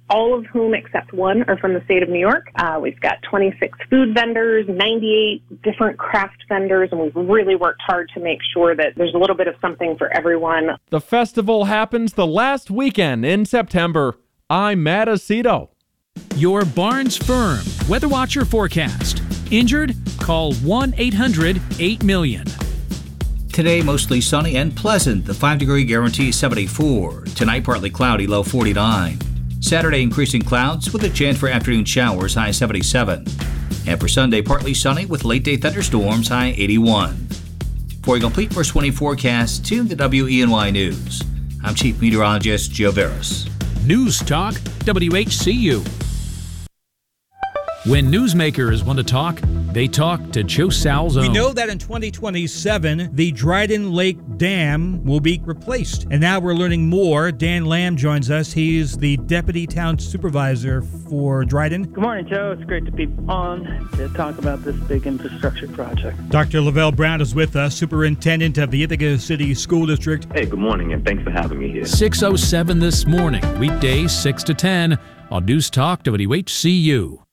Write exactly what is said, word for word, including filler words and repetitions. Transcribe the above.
all of whom except one are from the state of New York. Uh, we've got twenty-six food vendors, ninety-eight different craft vendors, and we've really worked hard to make sure that there's a little bit of something for everyone. The festival happens the last weekend in September. I'm Matt Aceto. Your Barnes Firm Weather Watcher forecast. Injured? Call one eight hundred eight million. Today, mostly sunny and pleasant. The five-degree guarantee seventy-four. Tonight, partly cloudy, low forty-nine. Saturday, increasing clouds with a chance for afternoon showers, high seventy-seven. And for Sunday, partly sunny with late-day thunderstorms, high eighty-one. For a complete first twenty forecast, tune to W E N Y News. I'm Chief Meteorologist Joe Veras. News Talk, W H C U. When newsmakers want to talk, they talk to Joe Salzone. We know that in twenty twenty-seven, the Dryden Lake Dam will be replaced. And now we're learning more. Dan Lamb joins us. He's the Deputy Town Supervisor for Dryden. Good morning, Joe. It's great to be on to talk about this big infrastructure project. Doctor Lavelle Brown is with us, Superintendent of the Ithaca City School District. Hey, good morning, and thanks for having me here. six oh seven this morning, weekdays six to ten on News Talk W H C U.